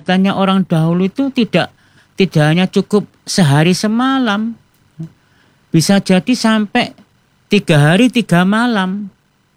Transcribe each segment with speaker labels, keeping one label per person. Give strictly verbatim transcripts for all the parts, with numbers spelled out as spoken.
Speaker 1: hajatannya orang dahulu itu tidak tidak hanya cukup sehari semalam. Bisa jadi sampai tiga hari tiga malam.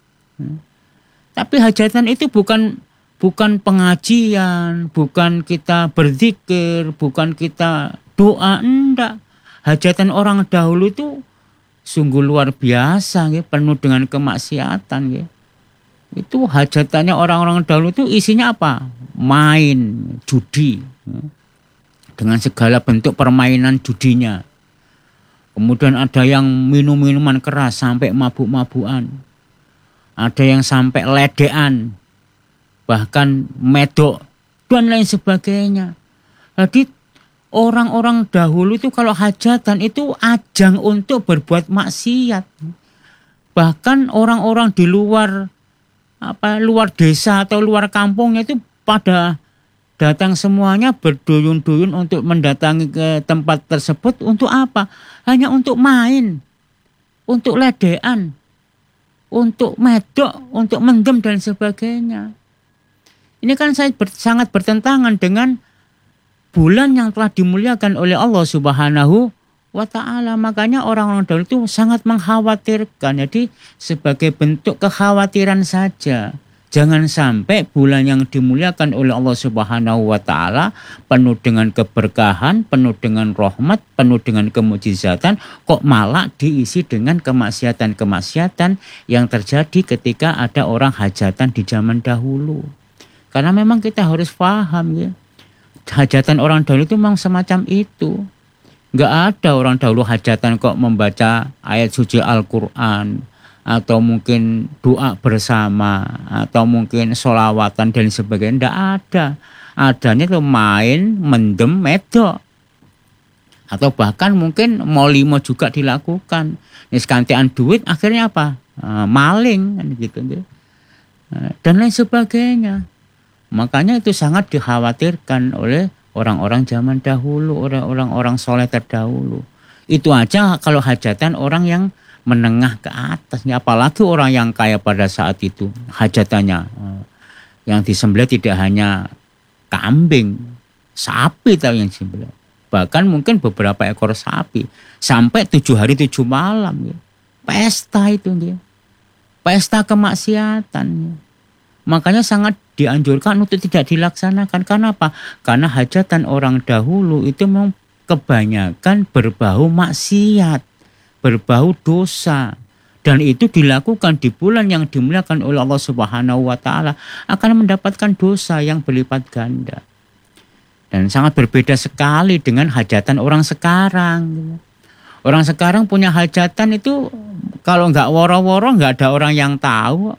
Speaker 1: Tapi hajatan itu bukan bukan pengajian, bukan kita berzikir, bukan kita doa, enggak. Hajatan orang dahulu itu sungguh luar biasa, ya, penuh dengan kemaksiatan. Ya. Itu hajatannya orang-orang dahulu itu isinya apa? Main, judi. Ya. Dengan segala bentuk permainan judinya. Kemudian ada yang minum-minuman keras sampai mabuk-mabukan. Ada yang sampai ledean. Bahkan medok dan lain sebagainya. Jadi orang-orang dahulu itu kalau hajatan itu ajang untuk berbuat maksiat. Bahkan orang-orang di luar apa luar desa atau luar kampungnya itu pada datang semuanya berduyun-duyun untuk mendatangi ke tempat tersebut untuk apa? Hanya untuk main, untuk ledean, untuk medok, untuk mendem dan sebagainya. Ini kan saya ber, sangat bertentangan dengan bulan yang telah dimuliakan oleh Allah Subhanahu wa ta'ala. Makanya orang-orang dahulu itu sangat mengkhawatirkan. Jadi sebagai bentuk kekhawatiran saja. Jangan sampai bulan yang dimuliakan oleh Allah Subhanahu wa ta'ala penuh dengan keberkahan, penuh dengan rahmat, penuh dengan kemujizatan, kok malah diisi dengan kemaksiatan-kemaksiatan yang terjadi ketika ada orang hajatan di zaman dahulu. Karena memang kita harus paham, ya. Hajatan orang dahulu itu memang semacam itu. Enggak ada orang dahulu hajatan kok membaca ayat suci Al-Quran, atau mungkin doa bersama, atau mungkin sholawatan dan sebagainya. Tidak ada. Adanya itu main, mendem, medok. Atau bahkan mungkin molimo juga dilakukan. Ini sekantian duit akhirnya apa? E, maling kan gitu. E, dan lain sebagainya. Makanya itu sangat dikhawatirkan oleh orang-orang zaman dahulu, orang-orang soleh terdahulu. Itu aja kalau hajatan orang yang menengah ke atasnya, apalagi orang yang kaya pada saat itu hajatannya yang disembelih tidak hanya kambing, sapi tahu yang disembelih, bahkan mungkin beberapa ekor sapi sampai tujuh hari tujuh malam, ya. Pesta itu, ya. Pesta kemaksiatan, ya. Makanya sangat dianjurkan untuk tidak dilaksanakan. Karena apa? Karena hajatan orang dahulu itu memang kebanyakan berbau maksiat, berbau dosa, dan itu dilakukan di bulan yang dimuliakan oleh Allah Subhanahu wa ta'ala akan mendapatkan dosa yang berlipat ganda. Dan sangat berbeda sekali dengan hajatan orang sekarang. Orang sekarang punya hajatan itu kalau nggak woro-woro nggak ada orang yang tahu.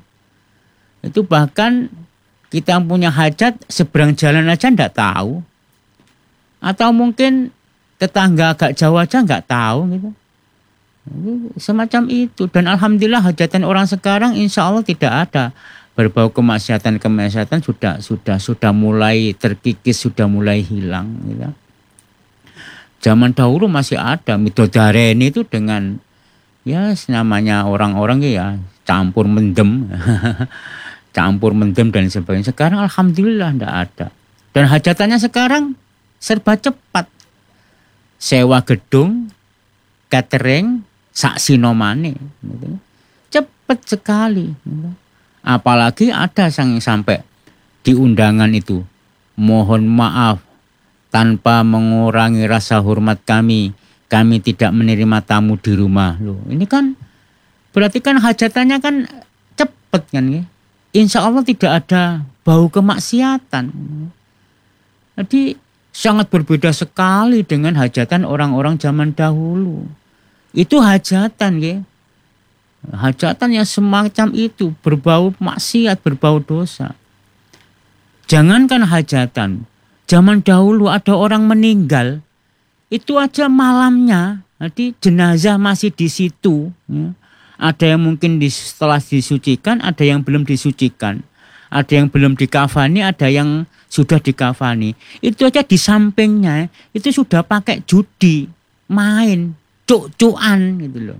Speaker 1: Itu bahkan kita punya hajat seberang jalan aja nggak tahu, atau mungkin tetangga agak jauh aja nggak tahu gitu. Semacam itu. Dan alhamdulillah hajatan orang sekarang insya Allah tidak ada berbau kemaksiatan-kemaksiatan, sudah sudah sudah mulai terkikis, sudah mulai hilang, gitu. Zaman dahulu masih ada midodareni itu dengan ya namanya orang-orang ya campur mendem campur mendem dan sebagainya. Sekarang alhamdulillah tidak ada. Dan hajatannya sekarang serba cepat, sewa gedung, catering, saksi nomane, gitu. Cepat sekali, gitu. Apalagi ada yang sampai di undangan itu, mohon maaf tanpa mengurangi rasa hormat kami, kami tidak menerima tamu di rumah. Loh, ini kan berarti kan hajatannya kan cepat kan, ya. Insya Allah tidak ada bau kemaksiatan. Jadi sangat berbeda sekali dengan hajatan orang-orang zaman dahulu. Itu hajatan, ya. Hajatan yang semacam itu, berbau maksiat, berbau dosa. Jangankan hajatan, zaman dahulu ada orang meninggal, itu aja malamnya, jadi jenazah masih di situ. Ya. Ada yang mungkin di, setelah disucikan, ada yang belum disucikan. Ada yang belum dikafani, ada yang sudah dikafani. Itu aja di sampingnya, itu sudah pakai judi, main, cuk-cuan gitu loh.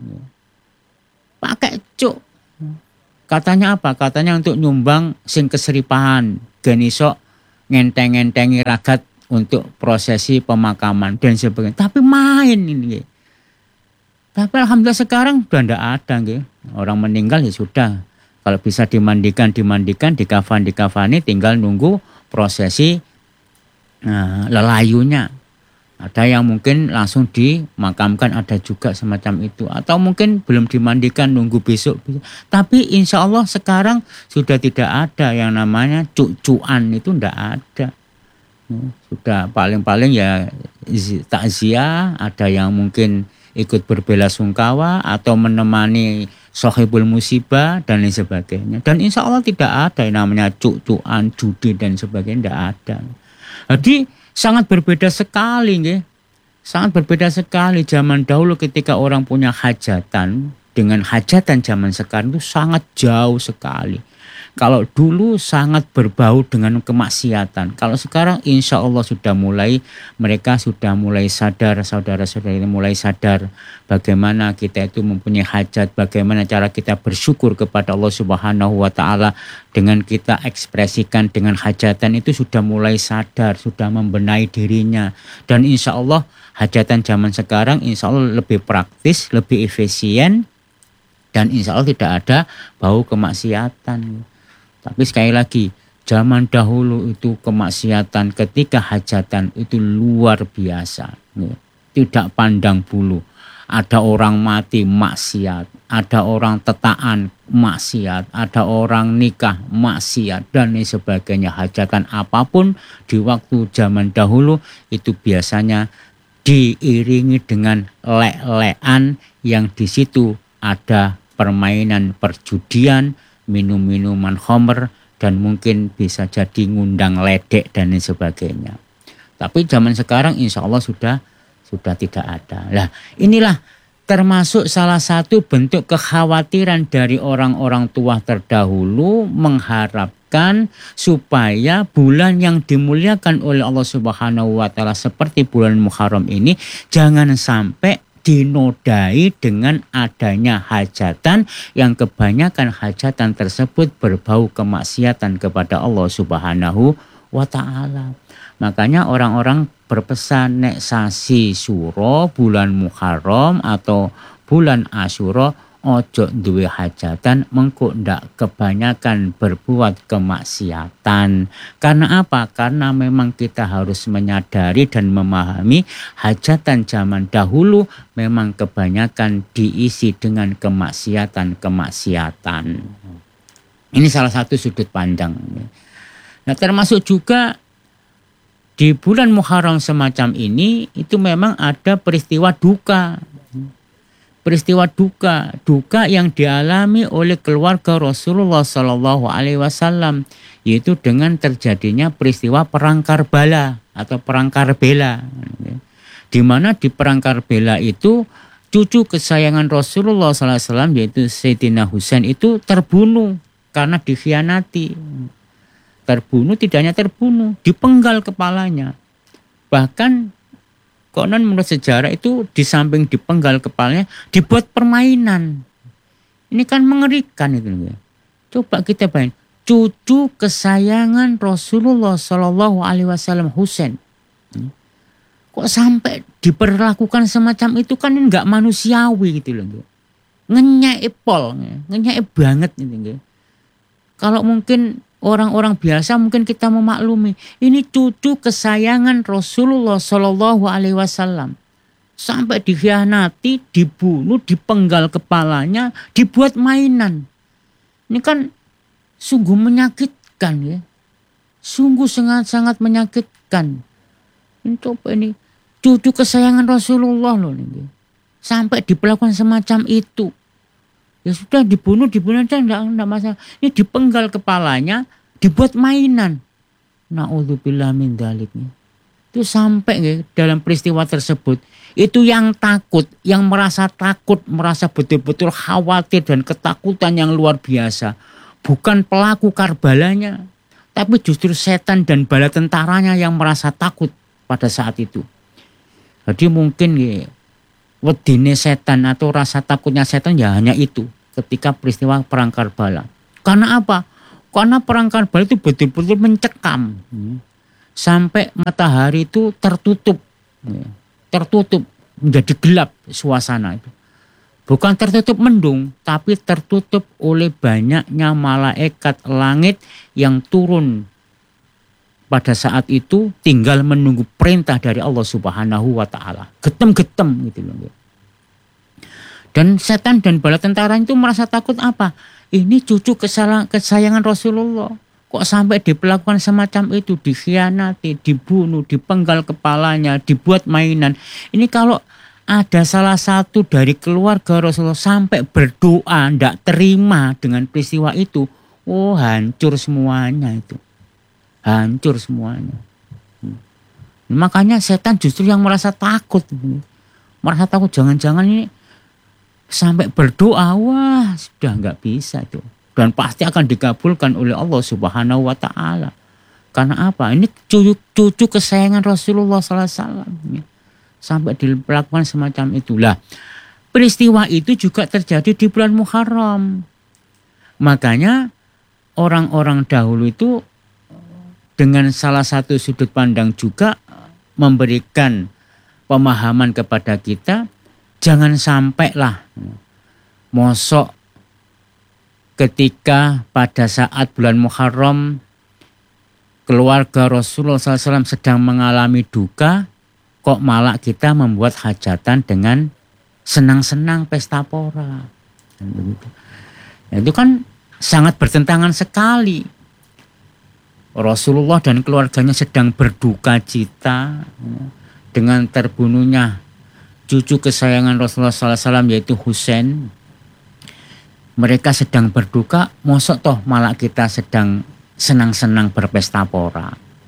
Speaker 1: Pakai cuk. Katanya apa? Katanya untuk nyumbang sing keseripahan. Genisok ngenteng-ngentengi ragat untuk prosesi pemakaman dan sebagainya. Tapi main ini. Tapi alhamdulillah sekarang sudah tidak ada. Nge. Orang meninggal ya sudah. Kalau bisa dimandikan, dimandikan, dikafan, dikafani, tinggal nunggu prosesi nah, lelayunya. Ada yang mungkin langsung dimakamkan, ada juga semacam itu. Atau mungkin belum dimandikan, nunggu besok. Tapi insya Allah sekarang sudah tidak ada yang namanya cucuan, itu tidak ada. Sudah paling-paling ya takziah, ada yang mungkin ikut berbelasungkawa atau menemani sohibul musibah dan lain sebagainya. Dan insya Allah tidak ada yang namanya cucuan, judi dan sebagainya, tidak ada. Jadi sangat berbeda sekali, nggih. Sangat berbeda sekali zaman dahulu ketika orang punya hajatan dengan hajatan zaman sekarang itu sangat jauh sekali. Kalau dulu sangat berbau dengan kemaksiatan. Kalau sekarang insya Allah sudah mulai, mereka sudah mulai sadar, saudara-saudara ini mulai sadar bagaimana kita itu mempunyai hajat, bagaimana cara kita bersyukur kepada Allah Subhanahu wa Ta'ala dengan kita ekspresikan dengan hajatan itu sudah mulai sadar, sudah membenahi dirinya. Dan insya Allah hajatan zaman sekarang insya Allah lebih praktis, lebih efisien, dan insya Allah tidak ada bau kemaksiatan. Tapi sekali lagi, zaman dahulu itu kemaksiatan ketika hajatan itu luar biasa. Tidak pandang bulu. Ada orang mati maksiat, ada orang tetaan maksiat, ada orang nikah maksiat dan lain sebagainya. Hajatan apapun di waktu zaman dahulu itu biasanya diiringi dengan lek-lekan yang di situ ada permainan perjudian, minum-minuman khamr, dan mungkin bisa jadi ngundang ledek dan lain sebagainya. Tapi zaman sekarang insya Allah sudah sudah tidak ada. Nah, inilah termasuk salah satu bentuk kekhawatiran dari orang-orang tua terdahulu mengharapkan supaya bulan yang dimuliakan oleh Allah Subhanahu wa Ta'ala seperti bulan Muharram ini jangan sampai dinodai dengan adanya hajatan yang kebanyakan hajatan tersebut berbau kemaksiatan kepada Allah Subhanahu wa Ta'ala. Makanya orang-orang berpesan nek sasi suro bulan Muharram atau bulan Asyura ojo duwe hajatan mengko ndak kebanyakan berbuat kemaksiatan. Karena apa? Karena memang kita harus menyadari dan memahami hajatan zaman dahulu memang kebanyakan diisi dengan kemaksiatan-kemaksiatan. Ini salah satu sudut pandang. Nah, termasuk juga di bulan Muharram semacam ini itu memang ada peristiwa duka. Peristiwa duka, duka yang dialami oleh keluarga Rasulullah Shallallahu Alaihi Wasallam, yaitu dengan terjadinya peristiwa perang Karbala atau perang Karbela, di mana di perang Karbela itu cucu kesayangan Rasulullah Shallallahu Alaihi Wasallam yaitu Sayyidina Husain itu terbunuh karena dikhianati. Terbunuh, tidak hanya terbunuh, dipenggal kepalanya. Bahkan konon menurut sejarah itu di samping dipenggal kepalanya dibuat permainan. Ini kan mengerikan itu. Coba kita bayangin, cucu kesayangan Rasulullah Shallallahu Alaihi Wasallam Husain, kok sampai diperlakukan semacam itu, kan nggak manusiawi gitu loh. Ngenyek pol, ngenyek banget gitu. Kalau mungkin orang-orang biasa mungkin kita memaklumi. Ini cucu kesayangan Rasulullah Shallallahu Alaihi Wasallam. Sampai dikhianati, dibunuh, dipenggal kepalanya, dibuat mainan. Ini kan sungguh menyakitkan ya. Sungguh sangat-sangat menyakitkan. Ini coba ini cucu kesayangan Rasulullah loh ini. Sampai diperlakukan semacam itu. Ya sudah dibunuh, dibunuh aja enggak, enggak masalah. Ini dipenggal kepalanya, dibuat mainan. Na'udzubillah min dzalik. Itu sampai ya, dalam peristiwa tersebut, itu yang takut, yang merasa takut, merasa betul-betul khawatir dan ketakutan yang luar biasa. Bukan pelaku Karbalanya, tapi justru setan dan bala tentaranya yang merasa takut pada saat itu. Jadi mungkin ya, wedine setan atau rasa takutnya setan ya hanya itu ketika peristiwa perang Karbala. Karena apa? Karena perang Karbala itu betul-betul mencekam. sampai matahari itu tertutup, tertutup menjadi gelap suasana itu. Bukan tertutup mendung, tapi tertutup oleh banyaknya malaikat langit yang turun pada saat itu tinggal menunggu perintah dari Allah Subhanahu wa taala. Getem-getem gitu loh. Dan setan dan bala tentara itu merasa takut apa? Ini cucu kesayangan Rasulullah. Kok sampai diperlakukan semacam itu, dikhianati, dibunuh, dipenggal kepalanya, dibuat mainan. Ini kalau ada salah satu dari keluarga Rasulullah sampai berdoa tidak terima dengan peristiwa itu, oh hancur semuanya itu. Hancur semuanya. Makanya setan justru yang merasa takut. Merasa takut jangan-jangan ini sampai berdoa, wah sudah nggak bisa itu. Dan pasti akan dikabulkan oleh Allah Subhanahu wa taala. Karena apa? Ini cucu, cucu kesayangan Rasulullah sallallahu alaihi wasallam. Sampai dilakukan semacam itulah. Peristiwa itu juga terjadi di bulan Muharram. Makanya orang-orang dahulu itu dengan salah satu sudut pandang juga memberikan pemahaman kepada kita, jangan sampailah mosok ketika pada saat bulan Muharram keluarga Rasulullah sallallahu alaihi wasallam sedang mengalami duka, kok malah kita membuat hajatan dengan senang-senang pesta pora. Nah, itu kan sangat bertentangan sekali. Rasulullah dan keluarganya sedang berduka cita dengan terbunuhnya cucu kesayangan Rasulullah sallallahu alaihi wasallam yaitu Husain. Mereka sedang berduka, mosok toh malah kita sedang senang-senang berpesta pora.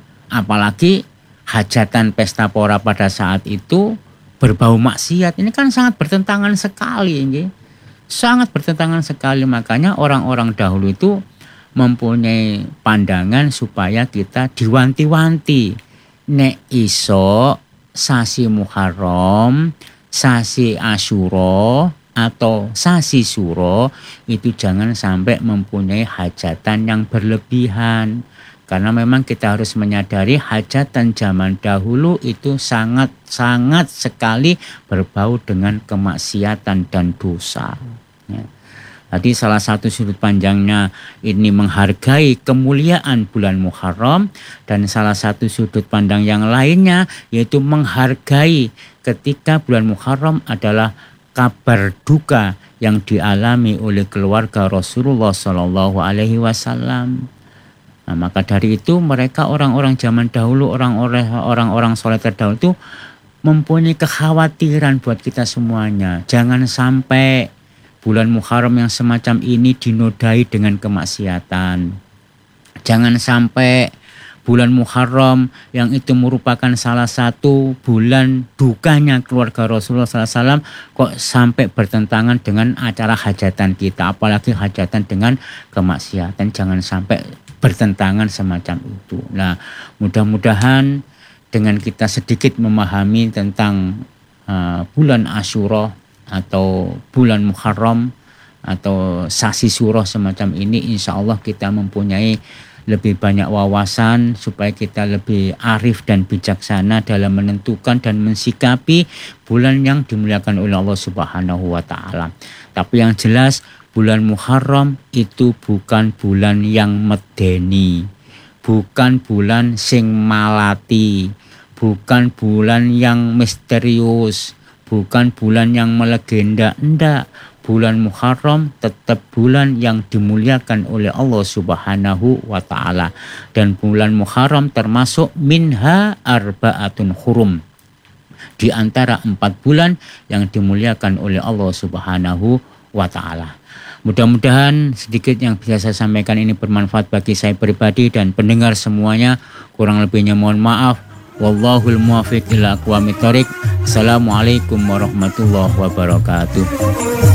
Speaker 1: Apalagi hajatan pesta pora pada saat itu berbau maksiat. Ini kan sangat bertentangan sekali. Ini. Sangat bertentangan sekali. Makanya orang-orang dahulu itu mempunyai pandangan supaya kita diwanti-wanti. Nek iso sasi Muharram, sasi Asyura atau sasi Suro itu jangan sampai mempunyai hajatan yang berlebihan. Karena memang kita harus menyadari hajatan zaman dahulu itu sangat-sangat sekali berbau dengan kemaksiatan dan dosa. Ya. Tadi salah satu sudut pandangnya ini menghargai kemuliaan bulan Muharram, dan salah satu sudut pandang yang lainnya yaitu menghargai ketika bulan Muharram adalah kabar duka yang dialami oleh keluarga Rasulullah Shallallahu Alaihi Wasallam. Nah, maka dari itu mereka orang-orang zaman dahulu, orang-orang orang-orang soleh terdahulu itu mempunyai kekhawatiran buat kita semuanya. Jangan sampai bulan Muharram yang semacam ini dinodai dengan kemaksiatan. Jangan sampai bulan Muharram yang itu merupakan salah satu bulan dukanya keluarga Rasulullah sallallahu alaihi wasallam kok sampai bertentangan dengan acara hajatan kita, apalagi hajatan dengan kemaksiatan. Jangan sampai bertentangan semacam itu. Nah, mudah-mudahan dengan kita sedikit memahami tentang uh, bulan Asyura atau bulan Muharram atau sasi Syuro semacam ini, insya Allah kita mempunyai lebih banyak wawasan supaya kita lebih arif dan bijaksana dalam menentukan dan mensikapi bulan yang dimuliakan oleh Allah Subhanahu wa taala. Tapi yang jelas bulan Muharram itu bukan bulan yang medeni, bukan bulan sing malati, bukan bulan yang misterius, bukan bulan yang melegenda. Enggak, bulan Muharram tetap bulan yang dimuliakan oleh Allah Subhanahu wa taala. Dan bulan Muharram termasuk minha arbaatun hurum, di antara empat bulan yang dimuliakan oleh Allah Subhanahu wa taala. Mudah-mudahan sedikit yang bisa saya sampaikan ini bermanfaat bagi saya pribadi dan pendengar semuanya. Kurang lebihnya mohon maaf. Wallahul muwaffiq ila aqwamit thoriq. Assalamualaikum warahmatullahi wabarakatuh.